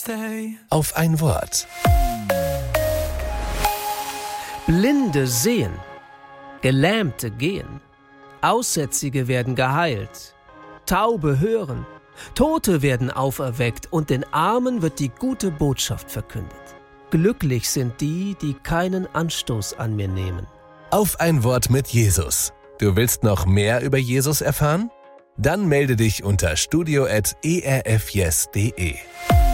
Auf ein Wort. Blinde sehen, Gelähmte gehen, Aussätzige werden geheilt, Taube hören, Tote werden auferweckt und den Armen wird die gute Botschaft verkündet. Glücklich sind die, die keinen Anstoß an mir nehmen. Auf ein Wort mit Jesus. Du willst noch mehr über Jesus erfahren? Dann melde dich unter studio@erfyes.de.